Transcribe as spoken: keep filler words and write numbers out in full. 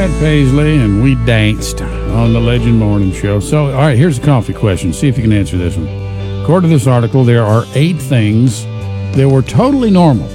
Brad Paisley, and we danced on the Legend Morning Show. So, all right, here's a coffee question. See if you can answer this one. According to this article, there are eight things that were totally normal